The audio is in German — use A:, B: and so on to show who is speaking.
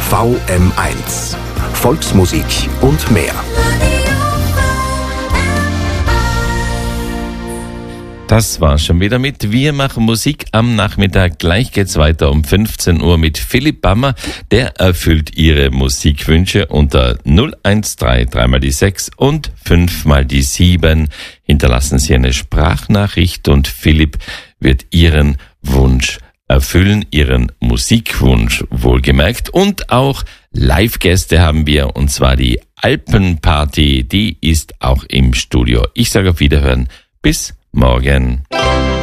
A: VM1. Volksmusik und mehr.
B: Das war's schon wieder mit Wir machen Musik am Nachmittag. Gleich geht's weiter um 15 Uhr mit Philipp Bammer. Der erfüllt Ihre Musikwünsche unter 013 3 die 6 und 5 die 7. Hinterlassen Sie eine Sprachnachricht und Philipp wird Ihren Wunsch erfüllen, Ihren Musikwunsch wohlgemerkt. Und auch Live-Gäste haben wir, und zwar die Alpenparty, die ist auch im Studio. Ich sage auf Wiederhören, bis morgen.